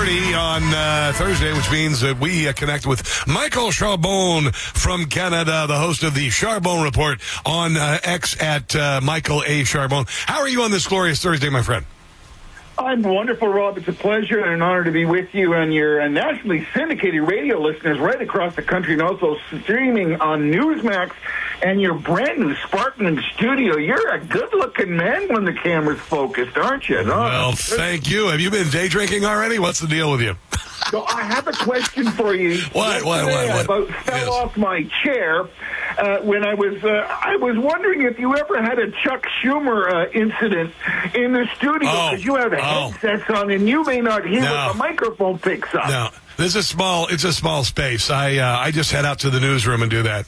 6:30 on Thursday, which means that we connect with Michael Charbon from Canada, the host of the Charbon Report on X at Michael A. Charbon. How are you on this glorious Thursday, my friend? I'm wonderful, Rob. It's a pleasure and an honor to be with you and your nationally syndicated radio listeners right across the country, and also streaming on Newsmax and your brand new sparkling studio. You're a good-looking man when the camera's focused, aren't you? Well, thank you. Have you been day drinking already? What's the deal with you? So I have a question for you. What? I about fell off my chair when I was wondering if you ever had a Chuck Schumer incident in the studio, because you have headsets on and you may not hear what the microphone picks up. No, it's a small space. I just head out to the newsroom and do that.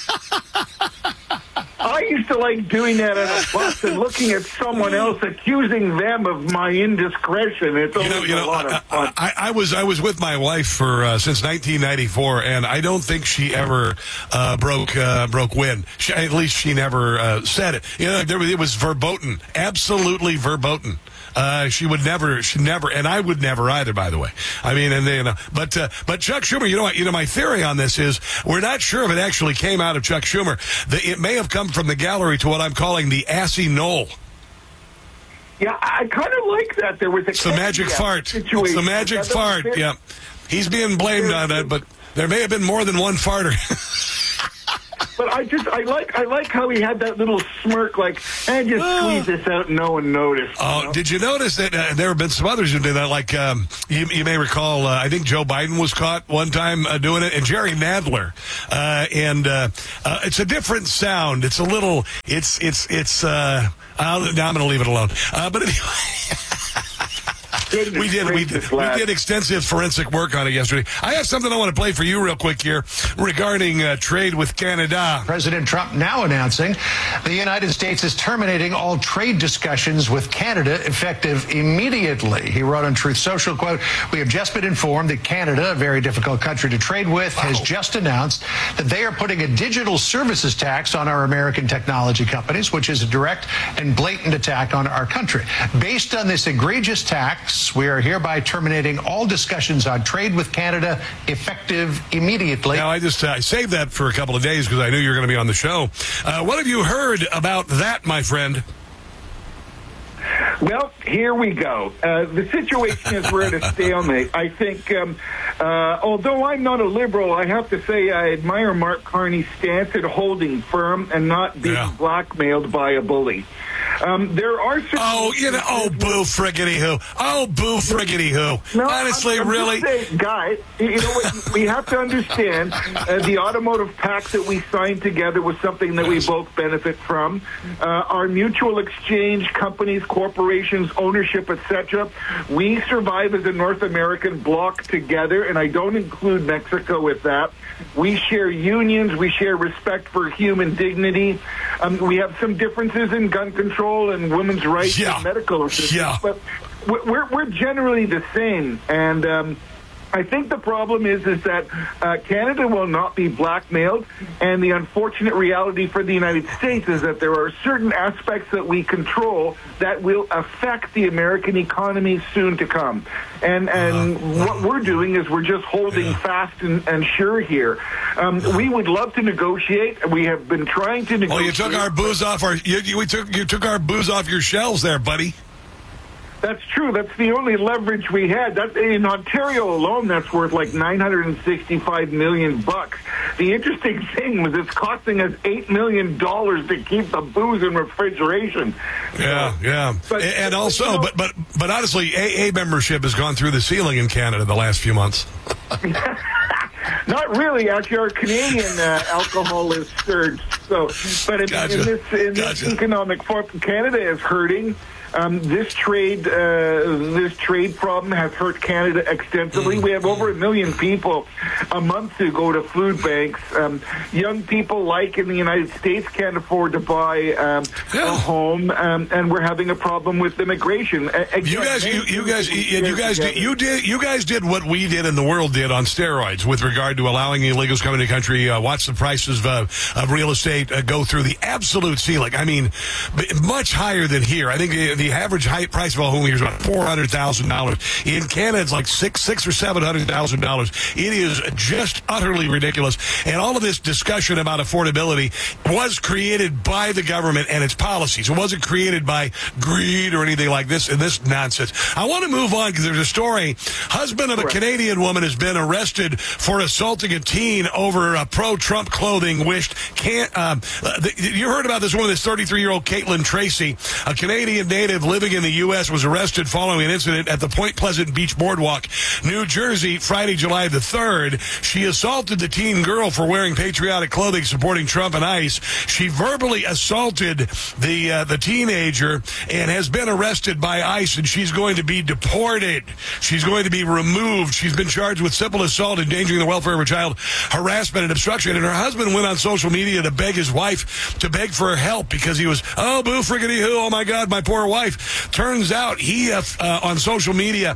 I used to like doing that on a bus and looking at someone else, accusing them of my indiscretion. It's always a lot of fun. I was with my wife for since 1994, and I don't think she ever broke wind. At least she never said it. It was verboten, absolutely verboten. She never, and I would never either, by the way. I mean, but Chuck Schumer, my theory on this is we're not sure if it actually came out of Chuck Schumer. It may have come from the gallery to what I'm calling the assy knoll. Yeah, I kind of like that. There was the magic fart. Situation. It's the magic fart. Yeah, he's being blamed on that, but there may have been more than one farter. But I like how he had that little smirk, like, and just squeeze this out and no one noticed. Oh, did you notice that there have been some others who did that? Like you may recall, I think Joe Biden was caught one time doing it, and Jerry Nadler. And it's a different sound. It's a little. Now I'm going to leave it alone. But anyway. We did extensive forensic work on it yesterday. I have something I want to play for you real quick here regarding trade with Canada. President Trump now announcing the United States is terminating all trade discussions with Canada effective immediately. He wrote on Truth Social, quote, "We have just been informed that Canada, a very difficult country to trade with, has just announced that they are putting a digital services tax on our American technology companies, which is a direct and blatant attack on our country. Based on this egregious tax, we are hereby terminating all discussions on trade with Canada effective immediately." Now, I saved that for a couple of days because I knew you were going to be on the show. What have you heard about that, my friend? Well, here we go. The situation is we're at a stalemate. I think, although I'm not a liberal, I have to say I admire Mark Carney's stance at holding firm and not being blackmailed by a bully. There are boo friggity who. Oh, boo friggity who. No, honestly, I'm really? Saying, guys, you know what? We have to understand the automotive pact that we signed together was something that we both benefit from. Our mutual exchange, companies, corporations, ownership, etc. We survive as a North American bloc together, and I don't include Mexico with that. We share unions. We share respect for human dignity. We have some differences in gun control and women's rights and medical assistance, but we're generally the same. And I think the problem is that Canada will not be blackmailed, and the unfortunate reality for the United States is that there are certain aspects that we control that will affect the American economy soon to come. And what we're doing is we're just holding fast and sure here. We would love to negotiate. We have been trying to negotiate. Oh, you took our booze off you took our booze off your shelves there, buddy. That's true. That's the only leverage we had. That, in Ontario alone, that's worth like $965 million. The interesting thing was it's costing us $8 million to keep the booze in refrigeration. Yeah. And also, but honestly, AA membership has gone through the ceiling in Canada the last few months. Not really. Actually, our Canadian alcohol is surged. So, but in this economic form, Canada is hurting. This trade problem has hurt Canada extensively. We have over 1 million people a month who go to food banks. Young people, like in the United States, can't afford to buy a home, and we're having a problem with immigration. You guys did what we did and the world did on steroids with regard to allowing illegals coming to the country. Watch the prices of real estate go through the absolute ceiling. I mean, much higher than here. I think the average price of a home here is about $400,000. In Canada, it's like $600,000 or $700,000. It is just utterly ridiculous. And all of this discussion about affordability was created by the government and its policies. It wasn't created by greed or anything like this and this nonsense. I want to move on because there's a story. Husband of a Canadian woman has been arrested for assaulting a teen over pro-Trump clothing. You heard about this woman, this 33-year-old Caitlin Tracy, a Canadian native living in the U.S., was arrested following an incident at the Point Pleasant Beach Boardwalk, New Jersey, Friday, July the 3rd. She assaulted the teen girl for wearing patriotic clothing supporting Trump and ICE. She verbally assaulted the teenager and has been arrested by ICE, and she's going to be deported. She's going to be removed. She's been charged with simple assault, endangering the welfare of a child, harassment, and obstruction. And her husband went on social media to beg his wife to beg for help because he was, oh, boo friggity hoo, oh my God, my poor wife. Turns out he, on social media,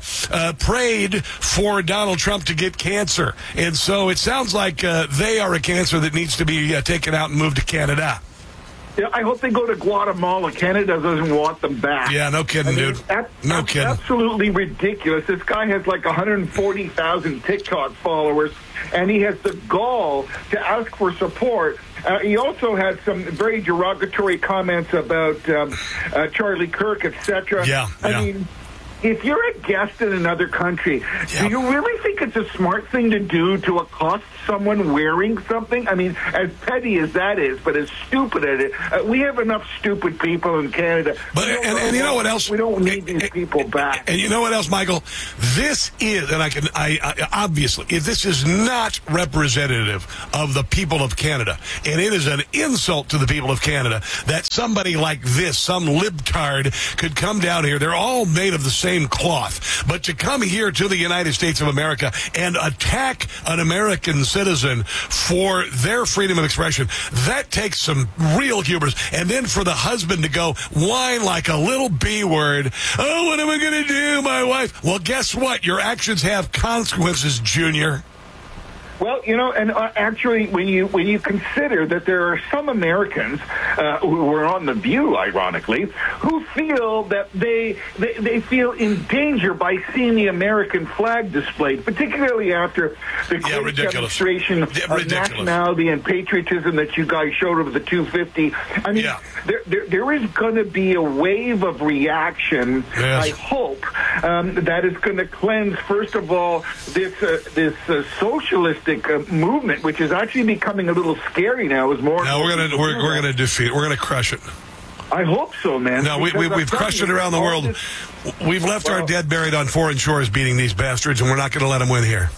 prayed for Donald Trump to get cancer. And so it sounds like they are a cancer that needs to be taken out and moved to Canada. Yeah, I hope they go to Guatemala. Canada doesn't want them back. Yeah, no kidding, dude. No kidding. Absolutely ridiculous. This guy has like 140,000 TikTok followers, and he has the gall to ask for support. He also had some very derogatory comments about Charlie Kirk, etc. I mean, if you're a guest in another country, do you really think it's a smart thing to do to accost someone wearing something? I mean, as petty as that is, but as stupid as it, we have enough stupid people in Canada. But and you know what else? We don't need these people back. And you know what else, Michael? This is, and I obviously, this is not representative of the people of Canada, and it is an insult to the people of Canada that somebody like this, some libtard, could come down here. They're all made of the same cloth, but to come here to the United States of America and attack an American citizen for their freedom of expression, that takes some real hubris. And then for the husband to go whine like a little B word, oh, what am I going to do, my wife? Well, guess what? Your actions have consequences, Junior. Well, you know, and actually, when you consider that there are some Americans who are on The View, ironically, who feel that they feel in danger by seeing the American flag displayed, particularly after the great demonstration of nationality and patriotism that you guys showed over the 250. I mean, there is going to be a wave of reaction, I hope, that is going to cleanse, first of all, this socialist movement, which is actually becoming a little scary now. Is more. No, we're gonna defeat it. We're gonna crush it. I hope so, man. No, we've crushed it around the world. We've left our dead buried on foreign shores, beating these bastards, and we're not going to let them win here.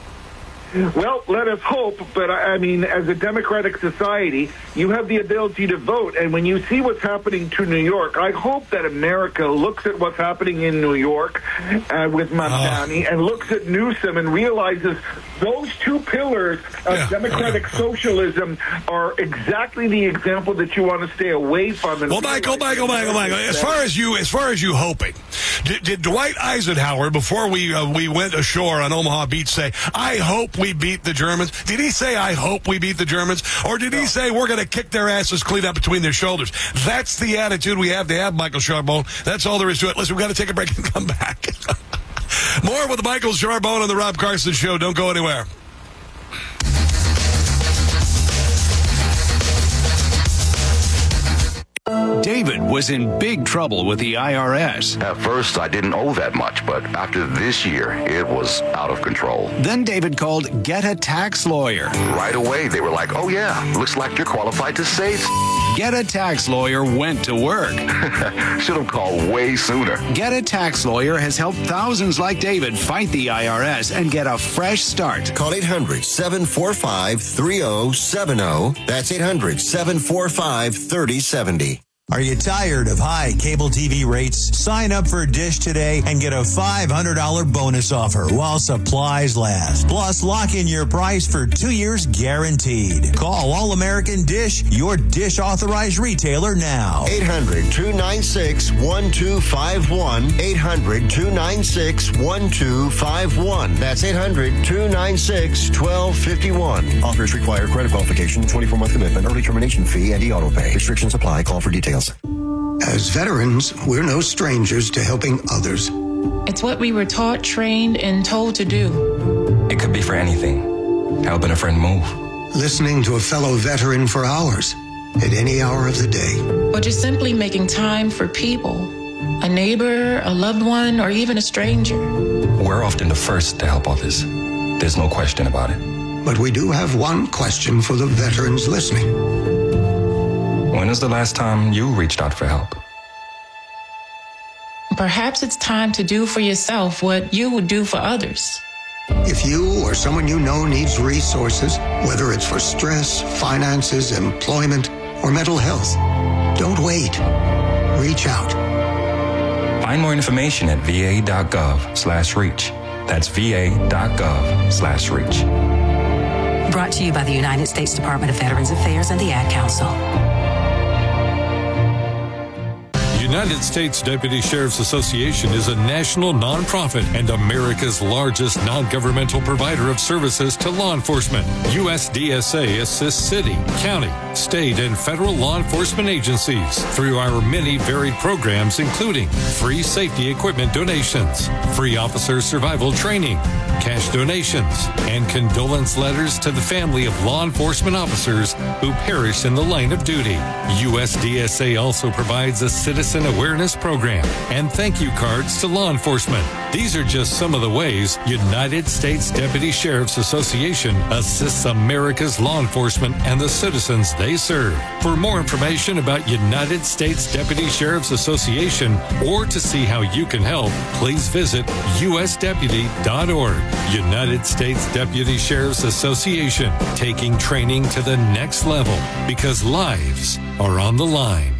Well, let us hope, but I mean, as a democratic society, you have the ability to vote, and when you see what's happening to New York, I hope that America looks at what's happening in New York with Mamdani and looks at Newsom and realizes those two pillars of democratic socialism are exactly the example that you want to stay away from. And well, Michael, as far as you hoping, did Dwight Eisenhower, before we went ashore on Omaha Beach, say, I hope we beat the Germans? Did he say, I hope we beat the Germans? Or did he say, we're going to kick their asses clean up between their shoulders? That's the attitude we have to have, Michael Charbonne. That's all there is to it. Listen, we've got to take a break and come back. More with Michael Charbonne on the Rob Carson Show. Don't go anywhere. David was in big trouble with the IRS. At first, I didn't owe that much, but after this year, it was out of control. Then David called Get a Tax Lawyer. Right away, they were like, oh yeah, looks like you're qualified to say. Get a Tax Lawyer went to work. Should have called way sooner. Get a Tax Lawyer has helped thousands like David fight the IRS and get a fresh start. Call 800-745-3070. That's 800-745-3070. Are you tired of high cable TV rates? Sign up for Dish today and get a $500 bonus offer while supplies last. Plus, lock in your price for 2 years guaranteed. Call All American Dish, your Dish authorized retailer now. 800-296-1251. 800-296-1251. That's 800-296-1251. Offers require credit qualification, 24-month commitment, early termination fee, and e-auto pay. Restrictions apply. Call for details. As veterans, we're no strangers to helping others. It's what we were taught, trained, and told to do. It could be for anything. Helping a friend move. Listening to a fellow veteran for hours, at any hour of the day. Or just simply making time for people. A neighbor, a loved one, or even a stranger. We're often the first to help others. There's no question about it. But we do have one question for the veterans listening. When is the last time you reached out for help? Perhaps it's time to do for yourself what you would do for others. If you or someone you know needs resources, whether it's for stress, finances, employment, or mental health, don't wait. Reach out. Find more information at va.gov/reach. That's va.gov/reach. Brought to you by the United States Department of Veterans Affairs and the Ad Council. United States Deputy Sheriff's Association is a national nonprofit and America's largest non-governmental provider of services to law enforcement. USDSA assists city, county, state, and federal law enforcement agencies through our many varied programs, including free safety equipment donations, free officer survival training, cash donations, and condolence letters to the family of law enforcement officers who perished in the line of duty. USDSA also provides a citizen awareness program and thank you cards to law enforcement. These are just some of the ways United States Deputy Sheriff's Association assists America's law enforcement and the citizens they serve. For more information about United States Deputy Sheriff's Association or to see how you can help, please visit usdeputy.org. United States Deputy Sheriff's Association, taking training to the next level because lives are on the line.